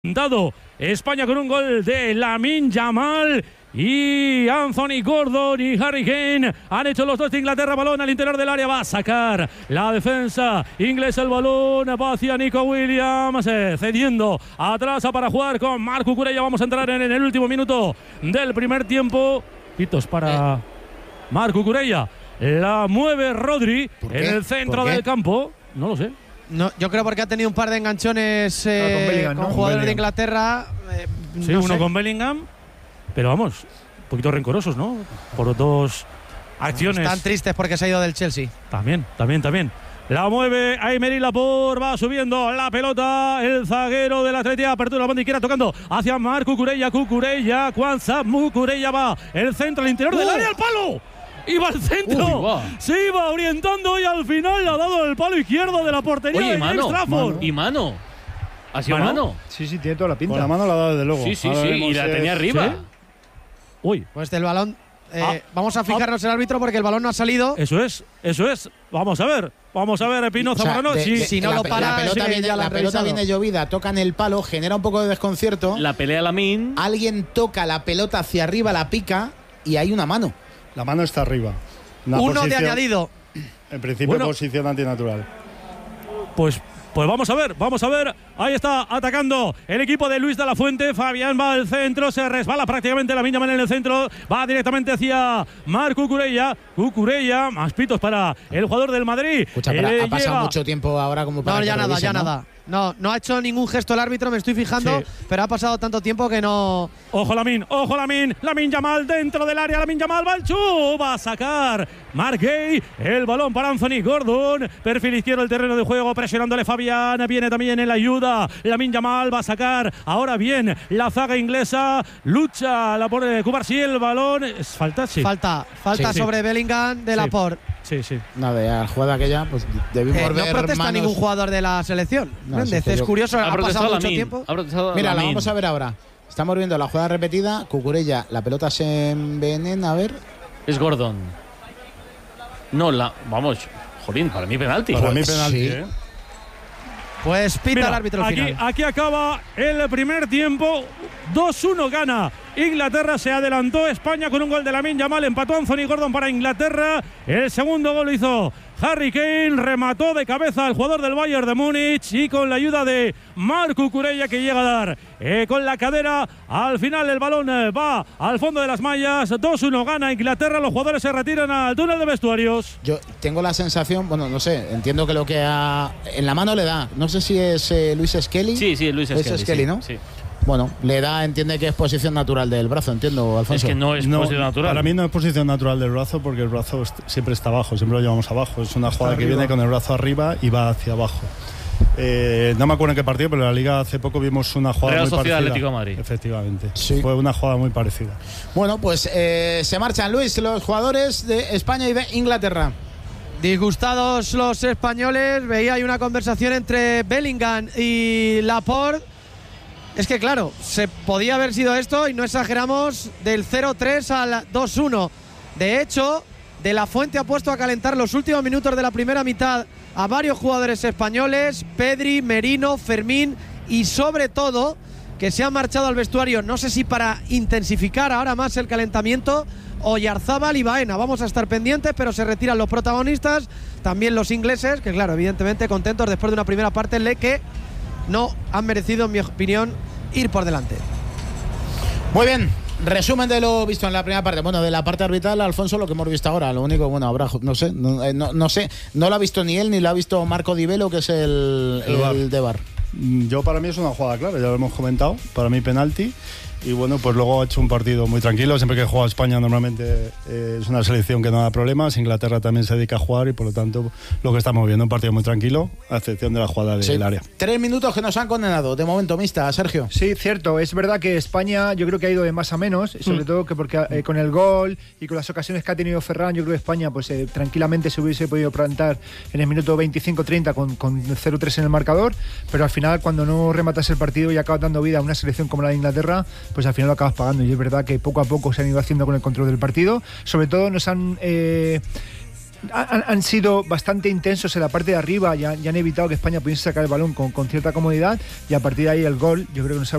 Dado España con un gol de Lamine Yamal y Anthony Gordon y Harry Kane han hecho los dos de Inglaterra. Balón al interior del área, va a sacar la defensa inglesa el balón, va hacia Nico Williams, cediendo atrás para jugar con Marc Cucurella. Vamos a entrar en el último minuto del primer tiempo. Pitos para Marc Cucurella, la mueve Rodri en el centro del campo, no lo sé. No, yo creo porque ha tenido un par de enganchones con jugadores de Inglaterra. Sí, uno con Bellingham, pero vamos, un poquito rencorosos, ¿no? Por dos acciones. Están tristes porque se ha ido del Chelsea. También. La mueve Aymeric Laporte, va subiendo la pelota, el zaguero del Athletic, apertura la banda izquierda tocando hacia Marc Cucurella, Kwanza, Cucurella va, el centro, al interior del área, al palo. Iba al centro, se iba orientando y al final le ha dado el palo izquierdo de la portería de James Trafford. ¿Y mano? ¿Ha sido mano? Sí, tiene toda la pinta. Con la mano la ha dado desde luego. Sí, y la tenía arriba. ¿Sí? Uy. Pues el balón… vamos a fijarnos en el árbitro porque el balón no ha salido. Eso es. Vamos a ver, Pino Zamorano. Si no lo para, la pelota viene llovida, toca en el palo, genera un poco de desconcierto. La pelea Lamine. Alguien toca la pelota hacia arriba, la pica y hay una mano. La mano está arriba. Uno de añadido. En principio, posición antinatural. Pues vamos a ver. Ahí está atacando el equipo de Luis de la Fuente. Fabián va al centro, se resbala prácticamente Lamine Yamal en el centro, va directamente hacia Marc Cucurella, más pitos para el jugador del Madrid. Escucha, pero ha pasado mucho tiempo ahora como para… No, ya nada. No ha hecho ningún gesto el árbitro, me estoy fijando, pero ha pasado tanto tiempo que no… Ojo Lamine Yamal dentro del área, Lamine Yamal va al va a sacar Marc Gay, el balón para Anthony Gordon, perfil izquierdo del terreno de juego, presionándole Fabián, viene también en la ayuda, Lamine Yamal va a sacar, ahora bien, la zaga inglesa, lucha la por Cubarsí, el balón, ¿es falta? Sí. Falta sobre Bellingham de Laporte. Sí. Nada, la jugada aquella, pues debimos ver. No protesta manos. ningún jugador de la selección. Es curioso, ha pasado mucho tiempo. Mira, la vamos a ver ahora. Estamos viendo la jugada repetida. Cucurella, la pelota se envenena, a ver. Es Gordon. No, vamos, jolín, para mí penalti. Sí. Pues pita el árbitro final. Aquí acaba el primer tiempo. 2-1 gana Inglaterra, se adelantó España con un gol de Lamine Yamal, empató Anthony Gordon para Inglaterra. El segundo gol lo hizo Harry Kane, remató de cabeza al jugador del Bayern de Múnich y con la ayuda de Marc Cucurella, que llega a dar con la cadera. Al final el balón va al fondo de las mallas. 2-1 gana Inglaterra, los jugadores se retiran al túnel de vestuarios. Yo tengo la sensación, bueno, no sé, entiendo que lo que en la mano le da, no sé si es Luis Skelly. Sí, Luis Skelly, ¿no? Sí. Bueno, le da, entiende que es posición natural del brazo, entiendo, Alfonso. Es que no es posición natural. Para mí no es posición natural del brazo porque el brazo siempre está abajo, siempre lo llevamos abajo. Es una jugada que viene con el brazo arriba y va hacia abajo. No me acuerdo en qué partido, pero en la Liga hace poco vimos una jugada Real muy Sociedad parecida. Atlético de Madrid. Efectivamente, sí. Fue una jugada muy parecida. Bueno, pues se marchan, Luis, los jugadores de España y de Inglaterra. Disgustados los españoles, veía hay una conversación entre Bellingham y Laporte. Es que claro, se podía haber sido esto y no exageramos, del 0-3 al 2-1. De hecho, De la Fuente ha puesto a calentar los últimos minutos de la primera mitad a varios jugadores españoles, Pedri, Merino, Fermín y sobre todo que se han marchado al vestuario, no sé si para intensificar ahora más el calentamiento, Oyarzábal y Baena. Vamos a estar pendientes, pero se retiran los protagonistas, también los ingleses, que claro, evidentemente contentos después de una primera parte en la que no han merecido, en mi opinión, ir por delante. Muy bien, resumen de lo visto en la primera parte. Bueno, de la parte arbitral, Alfonso, lo que hemos visto ahora. Lo único, bueno, habrá, no sé, no lo ha visto ni él ni lo ha visto Marco Di Velo, que es el de VAR. Yo, para mí es una jugada clara, ya lo hemos comentado. Para mí penalti. Y bueno, pues luego ha hecho un partido muy tranquilo. Siempre que juega España normalmente es una selección que no da problemas. Inglaterra también se dedica a jugar y por lo tanto lo que estamos viendo, un partido muy tranquilo, a excepción de la jugada del área. 3 minutos que nos han condenado, de momento, mixta, Sergio. Sí, cierto, es verdad que España yo creo que ha ido de más a menos, sobre todo que porque con el gol y con las ocasiones que ha tenido Ferran, yo creo que España pues tranquilamente se hubiese podido plantar en el minuto 25-30 con 0-3 en el marcador, pero al final cuando no rematas el partido y acabas dando vida a una selección como la de Inglaterra, pues al final lo acabas pagando. Y es verdad que poco a poco se han ido haciendo con el control del partido. Sobre todo nos han han sido bastante intensos en la parte de arriba y han evitado que España pudiese sacar el balón con cierta comodidad, y a partir de ahí el gol yo creo que nos ha